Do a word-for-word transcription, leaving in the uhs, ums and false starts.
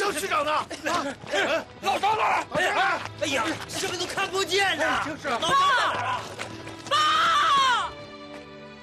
张区长呢？啊， 老张呢？ 哎呀， 哎呀，什么都看不见呐！ 就是。 老张。